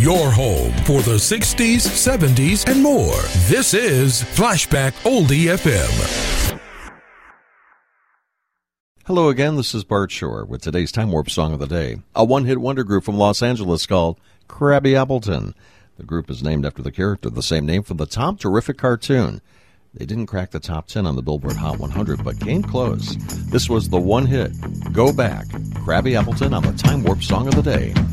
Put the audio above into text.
your home for the 60s, 70s, and more. This is Flashback Oldie FM. Hello again, this is Bart Shore with today's Time Warp Song of the Day. A one-hit wonder group from Los Angeles called Krabby Appleton. The group is named after the character of the same name from the Tom Terrific cartoon. They didn't crack the top 10 on the Billboard Hot 100, but came close. This was the one hit, Go Back, Krabby Appleton on the Time Warp Song of the Day.